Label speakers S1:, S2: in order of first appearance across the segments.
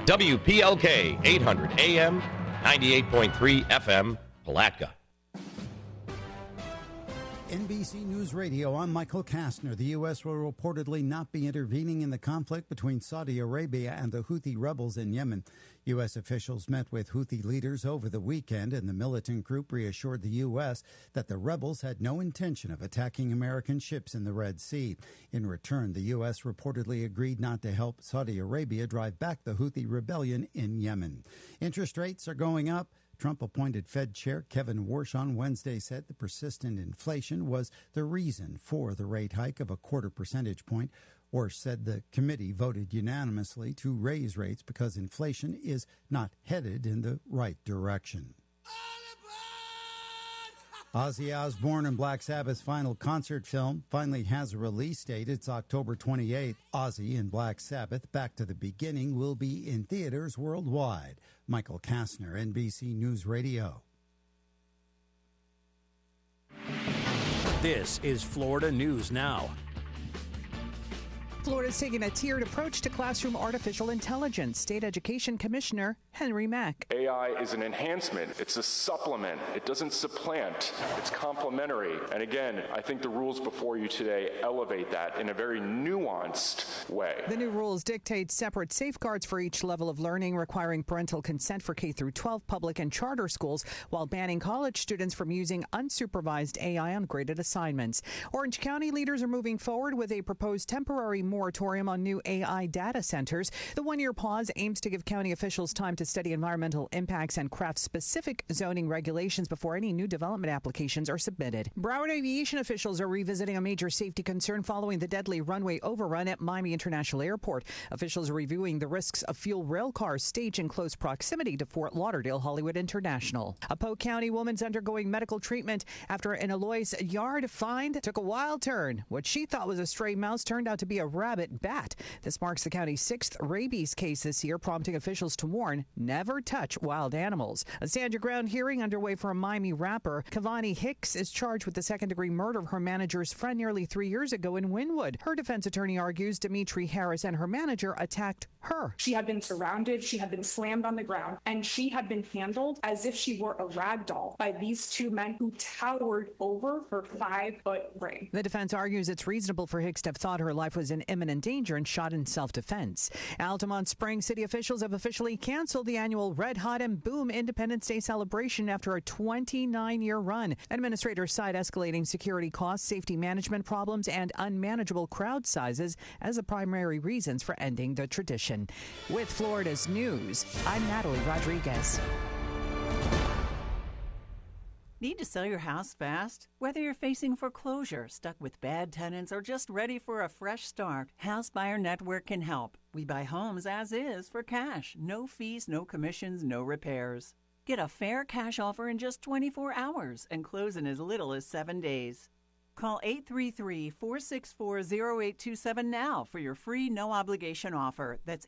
S1: WPLK 800 AM, 98.3 FM, Palatka.
S2: NBC News Radio, I'm Michael Kastner. The U.S. will reportedly not be intervening in the conflict between Saudi Arabia and the Houthi rebels in Yemen. U.S. officials met with Houthi leaders over the weekend, and the militant group reassured the U.S. that the rebels had no intention of attacking American ships in the Red Sea. In return, the U.S. reportedly agreed not to help Saudi Arabia drive back the Houthi rebellion in Yemen. Interest rates are going up. Trump-appointed Fed Chair Kevin Warsh on Wednesday said the persistent inflation was the reason for the rate hike of a 0.25 percentage point. Warsh said the committee voted unanimously to raise rates because inflation is not headed in the right direction. Ozzy Osbourne and Black Sabbath's final concert film finally has a release date. It's October 28th. Ozzy and Black Sabbath, Back to the Beginning, will be in theaters worldwide. Michael Kastner, NBC News Radio.
S3: This is Florida News Now.
S4: Florida's taking a tiered approach to classroom artificial intelligence. State Education Commissioner Henry Mack.
S5: AI is an enhancement. It's a supplement. It doesn't supplant. It's complementary. And again, I think the rules before you today elevate that in a very nuanced way.
S4: The new rules dictate separate safeguards for each level of learning, requiring parental consent for K through 12 public and charter schools, while banning college students from using unsupervised AI on graded assignments. Orange County leaders are moving forward with a proposed temporary moratorium on new AI data centers. The one-year pause aims to give county officials time to study environmental impacts and craft specific zoning regulations before any new development applications are submitted. Broward Aviation officials are revisiting a major safety concern following the deadly runway overrun at Miami International Airport. Officials are reviewing the risks of fuel rail cars staged in close proximity to Fort Lauderdale Hollywood International. A Polk County woman's undergoing medical treatment after an Alois yard find took a wild turn. What she thought was a stray mouse turned out to be a rabbit bat. This marks the county's 6th rabies case this year, prompting officials to warn, never touch wild animals. A stand your ground hearing underway for a Miami rapper. Cavani Hicks is charged with the second-degree murder of her manager's friend nearly 3 years ago in Wynwood. Her defense attorney argues Demetri Harris and her manager attacked her.
S6: She had been surrounded, she had been slammed on the ground, and she had been handled as if she were a rag doll by these two men who towered over her 5-foot ring.
S4: The defense argues it's reasonable for Hicks to have thought her life was in imminent danger and shot in self-defense. Altamont Springs city officials have officially canceled the annual Red Hot and Boom Independence Day celebration after a 29-year run. Administrators cite escalating security costs, safety management problems, and unmanageable crowd sizes as the primary reasons for ending the tradition. With Florida's news, I'm Natalie Rodriguez.
S7: Need to sell your house fast? Whether you're facing foreclosure, stuck with bad tenants, or just ready for a fresh start, House Buyer Network can help. We buy homes as is for cash. No fees, no commissions, no repairs. Get a fair cash offer in just 24 hours and close in as little as 7 days. Call 833-464-0827 now for your free no-obligation offer. That's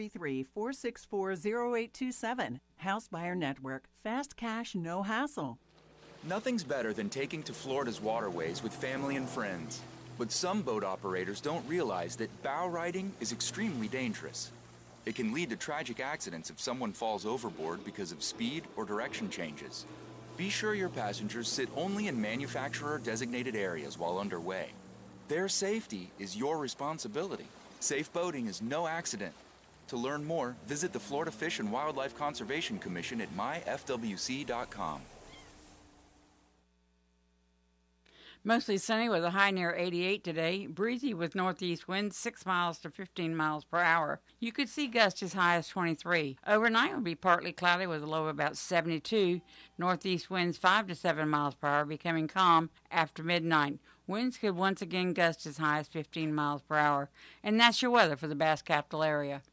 S7: 833-464-0827. House Buyer Network. Fast cash, no hassle.
S8: Nothing's better than taking to Florida's waterways with family and friends. But some boat operators don't realize that bow riding is extremely dangerous. It can lead to tragic accidents if someone falls overboard because of speed or direction changes. Be sure your passengers sit only in manufacturer-designated areas while underway. Their safety is your responsibility. Safe boating is no accident. To learn more, visit the Florida Fish and Wildlife Conservation Commission at myfwc.com.
S9: Mostly sunny with a high near 88 today. Breezy with northeast winds 6 miles to 15 miles per hour. You could see gusts as high as 23. Overnight will be partly cloudy with a low of about 72. Northeast winds 5 to 7 miles per hour, becoming calm after midnight. Winds could once again gust as high as 15 miles per hour. And that's your weather for the Bass Capital area.